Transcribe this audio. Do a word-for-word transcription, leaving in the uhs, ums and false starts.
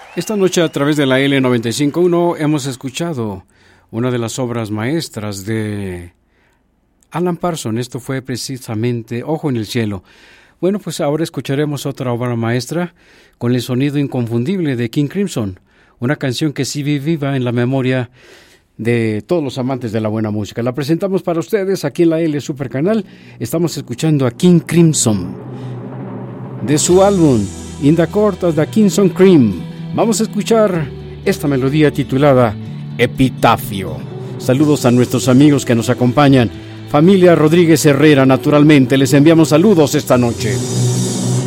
Esta noche a través de la L noventa y cinco punto uno hemos escuchado una de las obras maestras de Alan Parsons. Esto fue precisamente Ojo en el Cielo. Bueno, pues ahora escucharemos otra obra maestra con el sonido inconfundible de King Crimson, una canción que sigue viva en la memoria de todos los amantes de la buena música. La presentamos para ustedes aquí en la L Super Canal. Estamos escuchando a King Crimson de su álbum In the Court of the Crimson Cream. Vamos a escuchar esta melodía titulada Epitafio. Saludos a nuestros amigos que nos acompañan. Familia Rodríguez Herrera, naturalmente, les enviamos saludos esta noche.